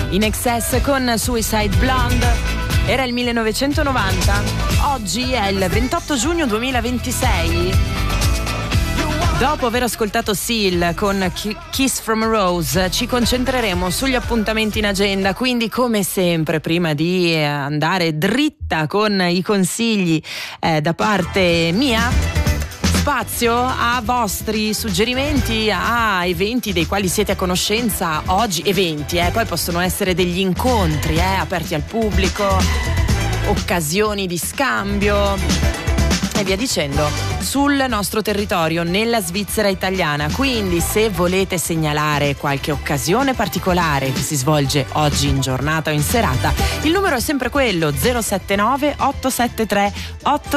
In Excess con Suicide Blonde. Era il 1990, oggi è il 28 giugno 2026. Dopo aver ascoltato Seal con Kiss from a Rose, ci concentreremo sugli appuntamenti in agenda, quindi come sempre prima di andare dritta con i consigli da parte mia, spazio a vostri suggerimenti, a eventi dei quali siete a conoscenza oggi, eventi, poi possono essere degli incontri aperti al pubblico, occasioni di scambio e via dicendo sul nostro territorio, nella Svizzera italiana. Quindi se volete segnalare qualche occasione particolare che si svolge oggi in giornata o in serata, il numero è sempre quello 079 873